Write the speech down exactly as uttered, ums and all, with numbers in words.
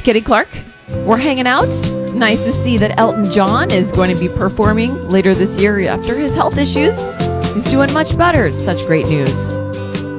Kitty Clark. We're hanging out. Nice to see that Elton John is going to be performing later this year after his health issues. He's doing much better. Such great news.